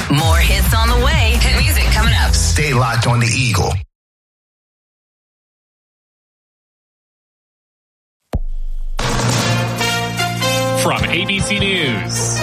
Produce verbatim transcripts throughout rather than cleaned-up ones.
More hits on the way. Hit music coming up. Stay locked on the Eagle. From A B C News,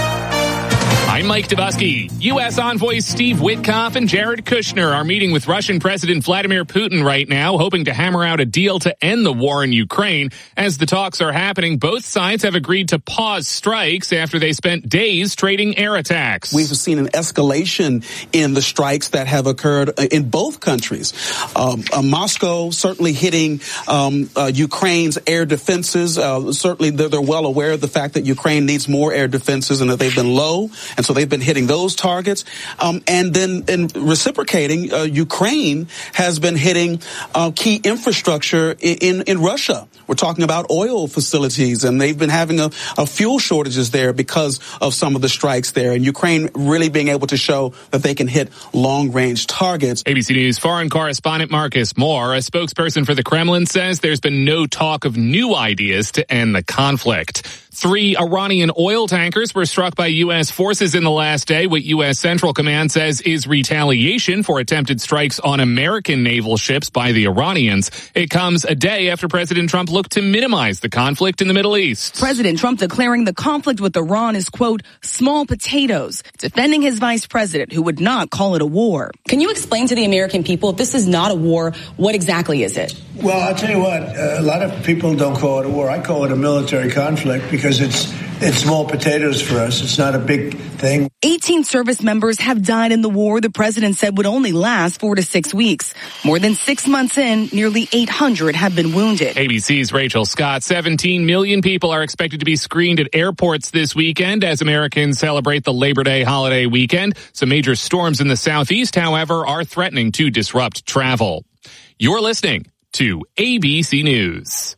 I'm Mike Dubusky. U S envoys Steve Witkoff and Jared Kushner are meeting with Russian President Vladimir Putin right now, hoping to hammer out a deal to end the war in Ukraine. As the talks are happening, both sides have agreed to pause strikes after they spent days trading air attacks. We've seen an escalation in the strikes that have occurred in both countries. Um, uh, Moscow certainly hitting um, uh, Ukraine's air defenses. Uh, certainly they're, they're well aware of the fact that Ukraine needs more air defenses and that they've been low. And so they've been hitting those targets. Um, and then in reciprocating, uh, Ukraine has been hitting uh, key infrastructure in, in, in Russia. We're talking about oil facilities, and they've been having a, a fuel shortages there because of some of the strikes there. And Ukraine really being able to show that they can hit long-range targets. A B C News foreign correspondent Marcus Moore, a spokesperson for the Kremlin, says there's been no talk of new ideas to end the conflict. Three Iranian oil tankers were struck by U S forces in the last day, what U S Central Command says is retaliation for attempted strikes on American naval ships by the Iranians. It comes a day after President Trump looked to minimize the conflict in the Middle East. President Trump declaring the conflict with Iran is, quote, small potatoes, defending his vice president, who would not call it a war. Can you explain to the American people, if this is not a war, what exactly is it? Well, I'll tell you what, uh, a lot of people don't call it a war. I call it a military conflict because Because it's it's small potatoes for us. It's not a big thing. eighteen service members have died in the war the president said would only last four to six weeks. More than six months in, nearly eight hundred have been wounded. A B C's Rachel Scott. seventeen million people are expected to be screened at airports this weekend as Americans celebrate the Labor Day holiday weekend. Some major storms in the southeast, however, are threatening to disrupt travel. You're listening to A B C News.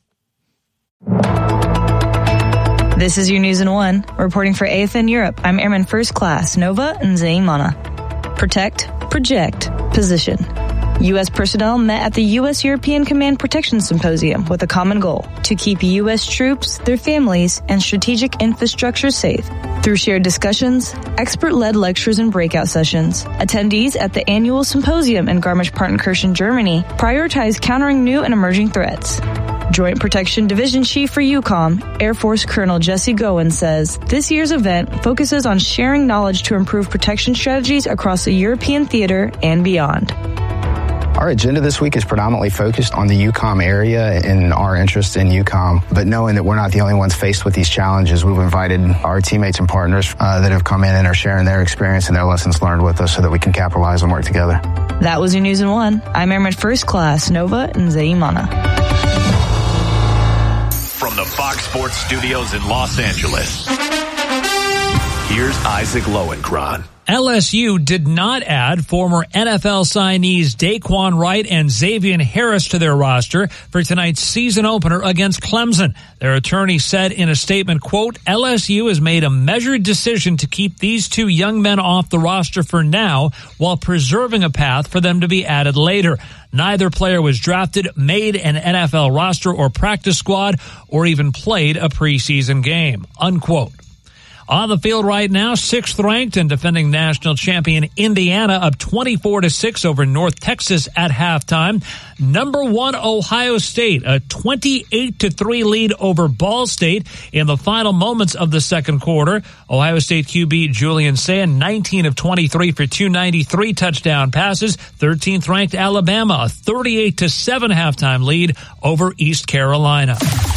This is your News in One. Reporting for A F N Europe, I'm Airman First Class Nova Nzeimana. Protect, project, position. U S personnel met at the U S European Command Protection Symposium with a common goal: to keep U S troops, their families, and strategic infrastructure safe. Through shared discussions, expert-led lectures and breakout sessions, attendees at the annual symposium in Garmisch-Partenkirchen, Germany, prioritize countering new and emerging threats. Joint Protection Division Chief for EUCOM, Air Force Colonel Jesse Gowen, says this year's event focuses on sharing knowledge to improve protection strategies across the European theater and beyond. Our agenda this week is predominantly focused on the EUCOM area and our interest in EUCOM. But knowing that we're not the only ones faced with these challenges, we've invited our teammates and partners uh, that have come in and are sharing their experience and their lessons learned with us so that we can capitalize and work together. That was your News in One. I'm Airman First Class Nova Nzeimana. From the Fox Sports Studios in Los Angeles, here's Isaac Lowenkron. L S U did not add former N F L signees Daquan Wright and Xavier Harris to their roster for tonight's season opener against Clemson. Their attorney said in a statement, quote, L S U has made a measured decision to keep these two young men off the roster for now while preserving a path for them to be added later. Neither player was drafted, made an N F L roster or practice squad, or even played a preseason game, unquote. On the field right now, sixth ranked and defending national champion Indiana up twenty-four to six over North Texas at halftime. Number one Ohio State, a twenty-eight to three lead over Ball State in the final moments of the second quarter. Ohio State Q B Julian Sand, nineteen of twenty-three for two ninety-three touchdown passes. thirteenth ranked Alabama, a thirty-eight to seven halftime lead over East Carolina.